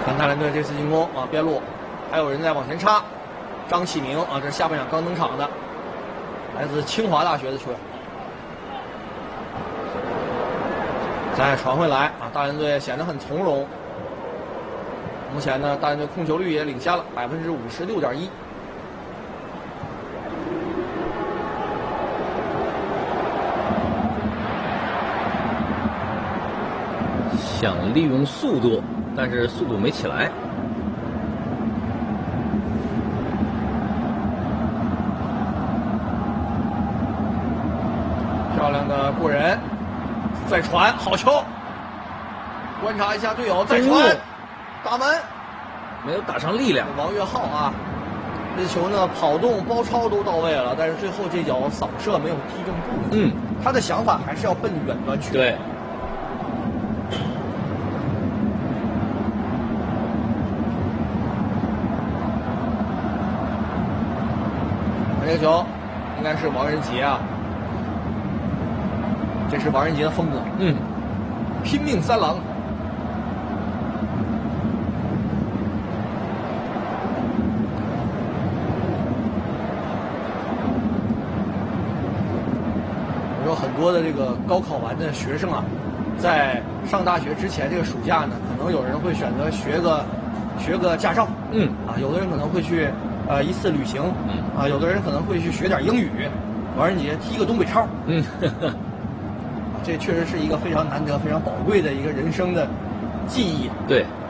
看大连队这次进攻啊，边路还有人在往前插。张启明啊，这是下半场刚登场的，来自清华大学的球员。再传回来啊，大连队显得很从容。目前呢，大连队控球率也领先了56.1%。 想利用速度，但是速度没起来。 漂亮的过人，再传，好球！观察一下队友，再传，打门， 没有打上力量。 王岳浩啊，这球呢跑动、包抄都到位了，但是最后这脚扫射没有踢正步。他的想法还是要奔远端去。 对。 这个球应该是王仁杰啊。这是王仁杰的风格，拼命三郎。我说很多的这个高考完的学生啊，在上大学之前这个暑假呢，可能有人会选择学个驾照，有的人可能会去一次旅行，有的人可能会去学点英语。王仁杰踢个东北超，这确实是一个非常难得、非常宝贵的一个人生的记忆。 对。